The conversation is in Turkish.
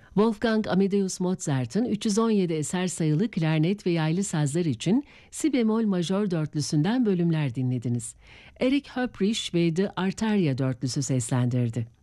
Wolfgang Amadeus Mozart'ın 317 eser sayılı klarnet ve yaylı sazlar için si bemol majör dörtlüsünden bölümler dinlediniz. Eric Höprich ve The Artaria dörtlüsü seslendirdi.